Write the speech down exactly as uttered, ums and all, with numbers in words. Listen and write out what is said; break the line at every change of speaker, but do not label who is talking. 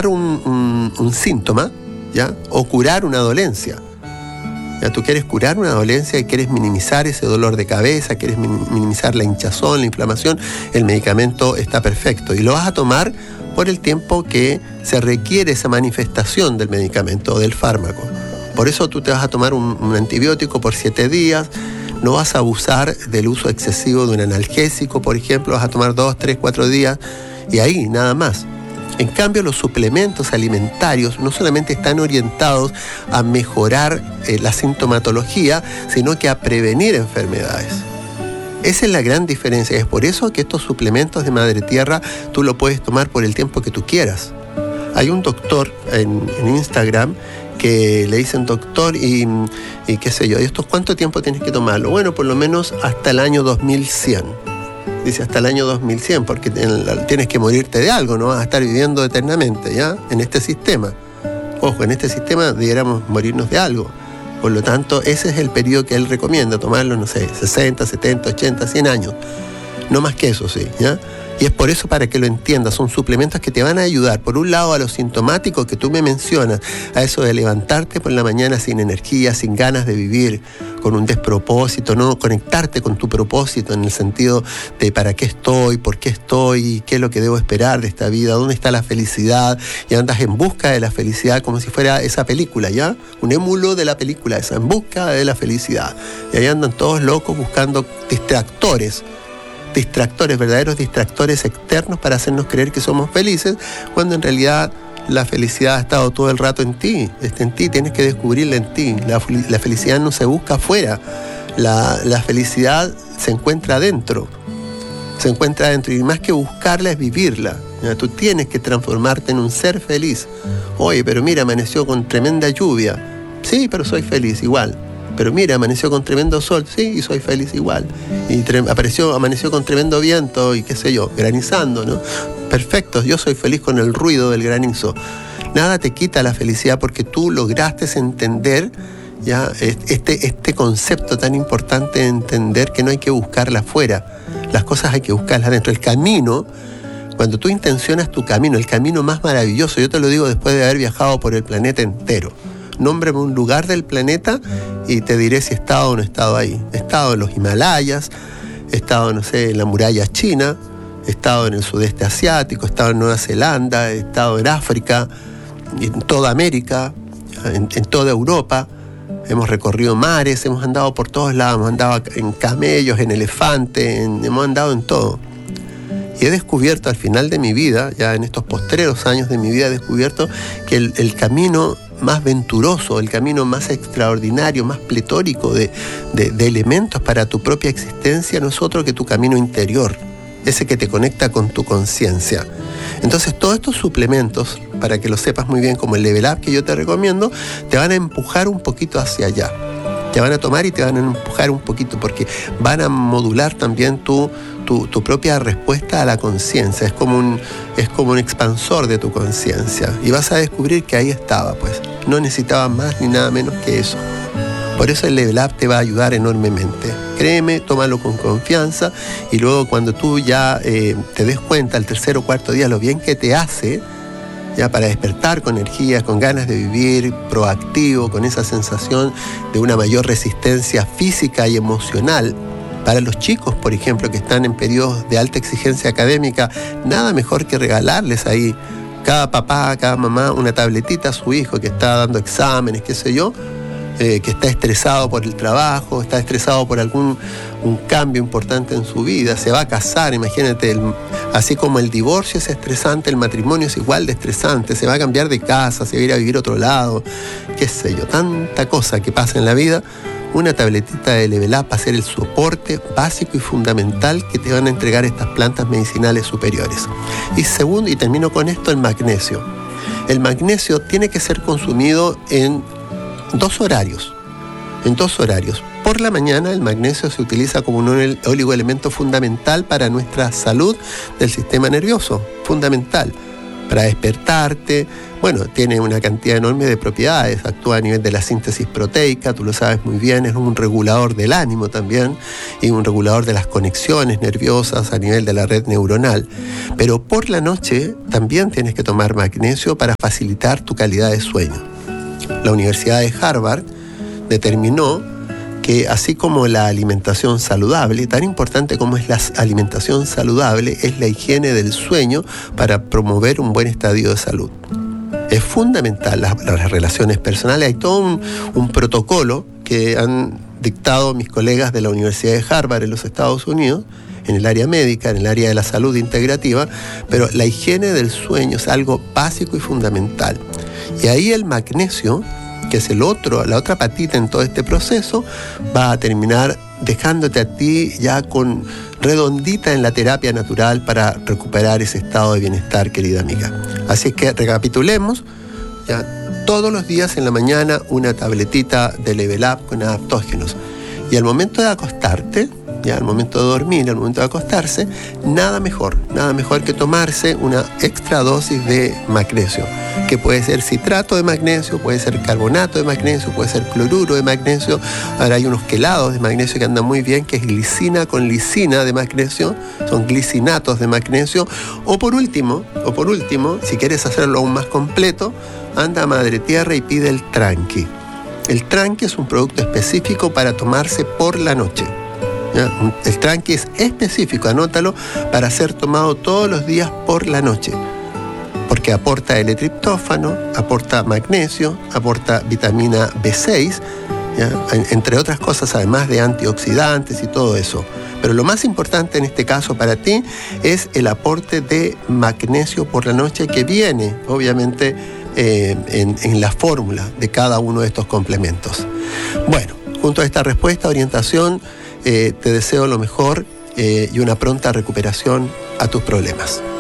tratar un, un, un síntoma, ¿ya? O curar una dolencia. Ya, tú quieres curar una dolencia y quieres minimizar ese dolor de cabeza, quieres minimizar la hinchazón, la inflamación, el medicamento está perfecto y lo vas a tomar por el tiempo que se requiere esa manifestación del medicamento o del fármaco. Por eso tú te vas a tomar un, un antibiótico por siete días, no vas a abusar del uso excesivo de un analgésico, por ejemplo, vas a tomar dos, tres, cuatro días y ahí nada más. En cambio, los suplementos alimentarios no solamente están orientados a mejorar eh, la sintomatología, sino que a prevenir enfermedades. Esa es la gran diferencia. Es por eso que estos suplementos de Madre Tierra tú lo puedes tomar por el tiempo que tú quieras. Hay un doctor en, en Instagram que le dicen doctor y, y qué sé yo, ¿y estos cuánto tiempo tienes que tomarlo? Bueno, por lo menos hasta el año dos mil cien. Dice hasta el año dos mil cien, porque tienes que morirte de algo, no vas a estar viviendo eternamente, ¿ya? En este sistema. Ojo, en este sistema debiéramos morirnos de algo. Por lo tanto, ese es el periodo que él recomienda, tomarlo, no sé, sesenta, setenta, ochenta, cien años. No más que eso, sí, ¿ya? Y es por eso, para que lo entiendas, son suplementos que te van a ayudar, por un lado, a los sintomáticos que tú me mencionas, a eso de levantarte por la mañana sin energía, sin ganas de vivir, con un despropósito, ¿no? Conectarte con tu propósito en el sentido de para qué estoy, por qué estoy, qué es lo que debo esperar de esta vida, dónde está la felicidad, y andas en busca de la felicidad como si fuera esa película, ¿ya? Un émulo de la película esa, en busca de la felicidad. Y ahí andan todos locos buscando distractores, distractores, verdaderos distractores externos para hacernos creer que somos felices, cuando en realidad la felicidad ha estado todo el rato en ti, está en ti, tienes que descubrirla en ti. La, la felicidad no se busca afuera, la, la felicidad se encuentra adentro, se encuentra adentro, y más que buscarla es vivirla. Tú tienes que transformarte en un ser feliz. Oye, pero mira, amaneció con tremenda lluvia. Sí, pero soy feliz igual. Pero mira, amaneció con tremendo sol, sí, y soy feliz igual. Y tre- apareció, amaneció con tremendo viento y qué sé yo, granizando, ¿no? Perfecto, yo soy feliz con el ruido del granizo. Nada te quita la felicidad porque tú lograste entender ya este, este concepto tan importante de entender que no hay que buscarla afuera. Las cosas hay que buscarlas adentro. El camino, cuando tú intencionas tu camino, el camino más maravilloso, yo te lo digo después de haber viajado por el planeta entero. Nómbrame un lugar del planeta y te diré si he estado o no he estado ahí. He estado en los Himalayas, he estado, no sé, en la muralla china, he estado en el sudeste asiático, he estado en Nueva Zelanda, he estado en África, en toda América, en, en toda Europa. Hemos recorrido mares, hemos andado por todos lados, hemos andado en camellos, en elefantes, en, hemos andado en todo. Y he descubierto al final de mi vida, ya en estos postreros años de mi vida, he descubierto que el, el camino más venturoso, el camino más extraordinario, más pletórico de, de, de elementos para tu propia existencia no es otro que tu camino interior, ese que te conecta con tu conciencia. Entonces todos estos suplementos, para que lo sepas muy bien, como el Level Up que yo te recomiendo, te van a empujar un poquito hacia allá. Te van a tomar y te van a empujar un poquito porque van a modular también tu, tu, tu propia respuesta a la conciencia. Es como un, es como un expansor de tu conciencia. Y vas a descubrir que ahí estaba, pues. No necesitabas más ni nada menos que eso. Por eso el Level Up te va a ayudar enormemente. Créeme, tómalo con confianza y luego cuando tú ya eh, te des cuenta al tercer o cuarto día lo bien que te hace, ya para despertar con energía, con ganas de vivir, proactivo, con esa sensación de una mayor resistencia física y emocional. Para los chicos, por ejemplo, que están en periodos de alta exigencia académica, nada mejor que regalarles ahí, cada papá, cada mamá, una tabletita a su hijo que está dando exámenes, qué sé yo, eh, que está estresado por el trabajo, está estresado por algún un cambio importante en su vida, se va a casar, imagínate, el, así como el divorcio es estresante, el matrimonio es igual de estresante, se va a cambiar de casa, se va a ir a vivir a otro lado, qué sé yo, tanta cosa que pasa en la vida. Una tabletita de Level Up va a ser el soporte básico y fundamental que te van a entregar estas plantas medicinales superiores. Y segundo, y termino con esto, el magnesio. El magnesio tiene que ser consumido en dos horarios. En dos horarios. Por la mañana el magnesio se utiliza como un oligoelemento fundamental para nuestra salud del sistema nervioso. Fundamental. para despertarte. Bueno, tiene una cantidad enorme de propiedades, actúa a nivel de la síntesis proteica, tú lo sabes muy bien, es un regulador del ánimo también y un regulador de las conexiones nerviosas a nivel de la red neuronal. Pero por la noche también tienes que tomar magnesio para facilitar tu calidad de sueño. La Universidad de Harvard determinó que así como la alimentación saludable, tan importante como es la alimentación saludable, es la higiene del sueño para promover un buen estadio de salud. Es fundamental las, las relaciones personales. Hay todo un, un protocolo que han dictado mis colegas de la Universidad de Harvard en los Estados Unidos, en el área médica, en el área de la salud integrativa, pero la higiene del sueño es algo básico y fundamental. Y ahí el magnesio, que es el otro, la otra patita en todo este proceso, va a terminar dejándote a ti ya con redondita en la terapia natural para recuperar ese estado de bienestar, querida amiga. Así que recapitulemos, ya todos los días en la mañana una tabletita de Level Up con adaptógenos. Y al momento de acostarte, ya al momento de dormir, al momento de acostarse, nada mejor, nada mejor que tomarse una extra dosis de magnesio, que puede ser citrato de magnesio, puede ser carbonato de magnesio, puede ser cloruro de magnesio. Ahora hay unos quelados de magnesio que andan muy bien, que es glicina con lisina de magnesio, son glicinatos de magnesio. O por último, o por último, si quieres hacerlo aún más completo, anda a Madre Tierra y pide el tranqui. El tranqui es un producto específico para tomarse por la noche. ¿Ya? El tranqui es específico, anótalo, para ser tomado todos los días por la noche, porque aporta L-triptófano, aporta magnesio, aporta vitamina B seis, ¿ya? Entre otras cosas, además de antioxidantes y todo eso. Pero lo más importante en este caso para ti es el aporte de magnesio por la noche, que viene, obviamente, eh, en, en la fórmula de cada uno de estos complementos. Bueno, junto a esta respuesta, orientación, Eh, te deseo lo mejor eh, y una pronta recuperación a tus problemas.